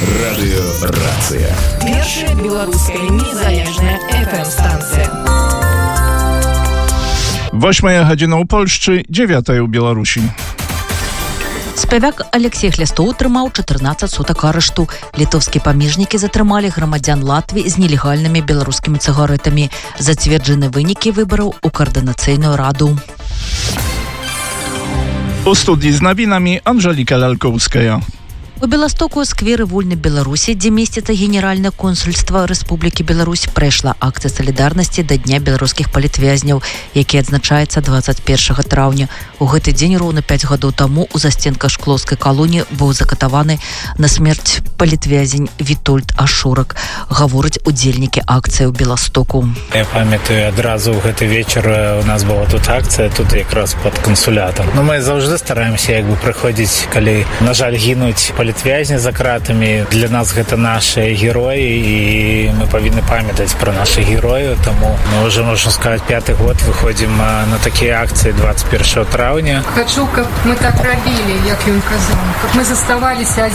Радыёрацыя. Першая беларуская незалежная FM-станцыя. 8 гадзіна ў Польшчы, 9 у Беларусі. Спявак Алексей Хлястоў атрымаў 14 сутак арышту. Літоўскія памежнікі затрымалі грамадзян Латвіі з нелегальнымі беларускімі цыгарэтамі. Зацверджаны вынікі выбараў у каардынацыйную раду. У студii z nowinami Anżelika Lalkowskaja. У Беластоку ў скверы вольнай Беларусі, дзе месціцца генеральнае консульства Рэспублікі Беларусь, прайшла акцыя салідарнасці да Дня беларускіх палітвязняў, які адзначаецца 21 траўня. У гэты дзень роўна 5 гадоў таму ў застенках шклоўскай калоніі быў закатаваны на смерць палітвязень Вітольд Ашурак, гавораць удзельнікі акцыі ў Беластоку. Я памятаю, адразу ў гэты вечар у нас была тут акцыя, тут якраз пад кансулятам. Но мы заўжды стараемся прыходзіць, калі, на жаль, гінуць палітвязні за кратамі. Для нас гэта наши героі, і мы павінны памятаць пра наших герояў, таму мы уже, можна сказаць, 5-й год выходзім на такія акцыі 21 траўня. Хочу, каб мы так рабілі, як ён казаў, каб мы заставаліся